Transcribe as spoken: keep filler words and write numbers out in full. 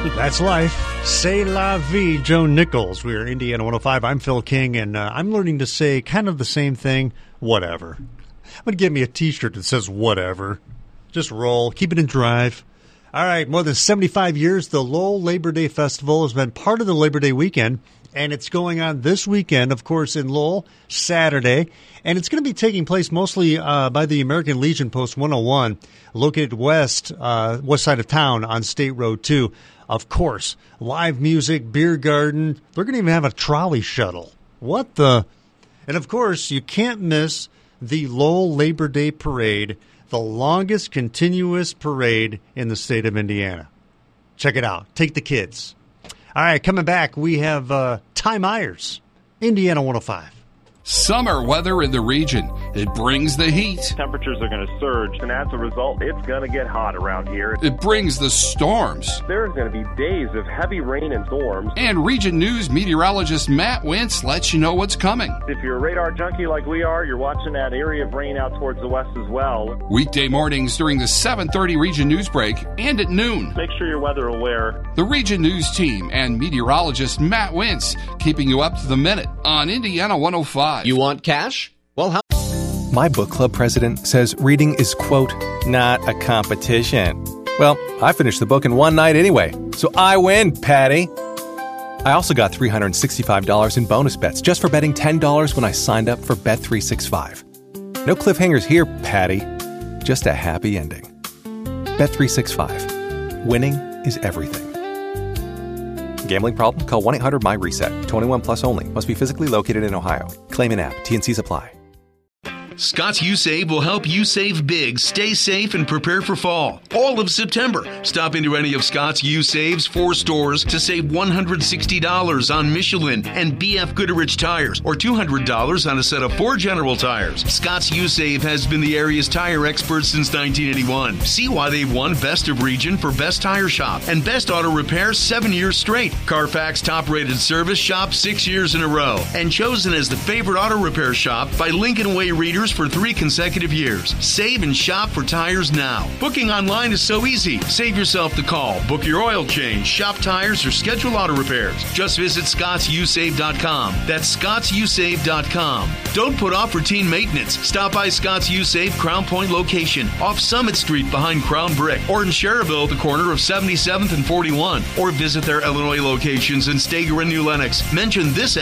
That's life. C'est la vie, Joe Nichols. We are Indiana one oh five. I'm Phil King, and uh, I'm learning to say kind of the same thing, whatever. I'm going to get me a T-shirt that says whatever. Just roll. Keep it in drive. All right, more than seventy-five years, the Lowell Labor Day Festival has been part of the Labor Day weekend, and it's going on this weekend, of course, in Lowell, Saturday. And it's going to be taking place mostly uh, by the American Legion Post one oh one, located west, uh, west side of town on State Road two. Of course, live music, beer garden. They're going to even have a trolley shuttle. What the? And, of course, you can't miss the Lowell Labor Day Parade, the longest continuous parade in the state of Indiana. Check it out. Take the kids. All right, coming back, we have uh, Ty Myers, Indiana one oh five. Summer weather in the region. It brings the heat. Temperatures are going to surge, and as a result, it's going to get hot around here. It brings the storms. There's going to be days of heavy rain and storms. And Region News meteorologist Matt Wentz lets you know what's coming. If you're a radar junkie like we are, you're watching that area of rain out towards the west as well. Weekday mornings during the seven thirty Region News break and at noon. Make sure you're weather aware. The Region News team and meteorologist Matt Wentz keeping you up to the minute on Indiana one oh five. You want cash? Well, how? My book club president says reading is, quote, not a competition. Well, I finished the book in one night anyway, so I win, Patty. I also got three hundred sixty-five dollars in bonus bets just for betting ten dollars when I signed up for Bet three sixty-five. No cliffhangers here, Patty. Just a happy ending. Bet three sixty-five. Winning is everything. Gambling problem? Call one eight hundred my reset. twenty-one plus only. Must be physically located in Ohio. Claim in app. T N Cs apply. Scott's U-Save will help you save big, stay safe, and prepare for fall. All of September. Stop into any of Scott's U-Save's four stores to save one hundred sixty dollars on Michelin and B F Goodrich tires, or two hundred dollars on a set of four General tires. Scott's U-Save has been the area's tire expert since nineteen eighty-one. See why they've won Best of Region for Best Tire Shop and Best Auto Repair seven years straight. Carfax top-rated service shop six years in a row, and chosen as the favorite auto repair shop by Lincoln Way readers for three consecutive years. Save and shop for tires now. Booking online is so easy. Save yourself the call. Book your oil change, shop tires, or schedule auto repairs. Just visit scotts u save dot com. That's scotts u save dot com. Don't put off routine maintenance. Stop by Scott's U-Save Crown Point location off Summit Street behind Crown Brick, or in Cherville at the corner of seventy-seventh and forty-one, or visit their Illinois locations in Stager and New Lenox. Mention this